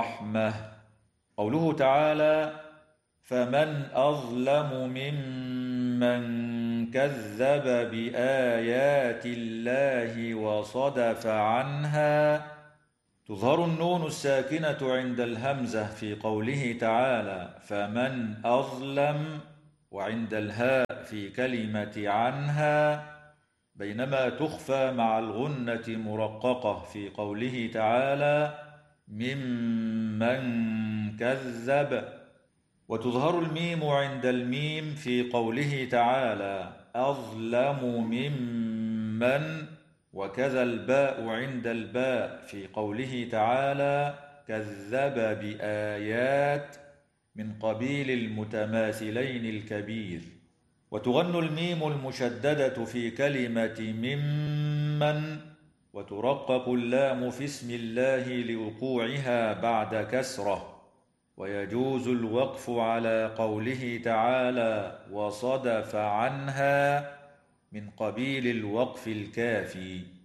الرحمة. قوله تعالى: فمن أظلم ممن كذب بآيات الله وصدف عنها. تظهر النون الساكنة عند الهمزة في قوله تعالى: فمن أظلم، وعند الهاء في كلمة عنها، بينما تخفى مع الغنة مرققة في قوله تعالى: ممن كذب. وتظهر الميم عند الميم في قوله تعالى: أظلم ممن، وكذا الباء عند الباء في قوله تعالى: كذب بآيات، من قبيل المتماثلين الكبير. وتغن الميم المشددة في كلمة ممن، وترقق اللام في اسم الله لوقوعها بعد كسرة. ويجوز الوقف على قوله تعالى: وصدف عنها، من قبيل الوقف الكافي.